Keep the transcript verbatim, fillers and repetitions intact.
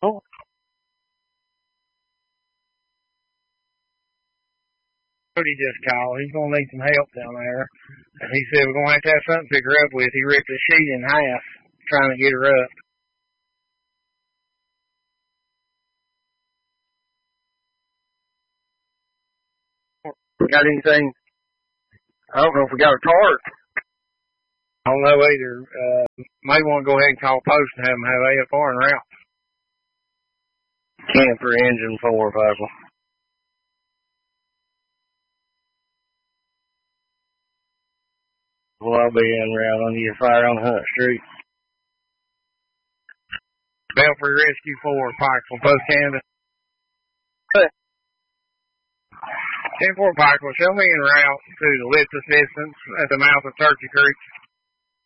Oh. He just called. He's going to need some help down there. And he said we're going to have to have something to pick her up with. He ripped the sheet in half trying to get her up. Got anything? I don't know if we got a card. I don't know either. Uh, may want to go ahead and call post and have them have A F R and route. Camper engine four, Michael. Well, I'll be en route on you. Fire on Hunt Street. Belfry Rescue four, Pikeville, Post Canada. ten four Pikeville, show me en route to the lift assistance at the mouth of Turkey Creek.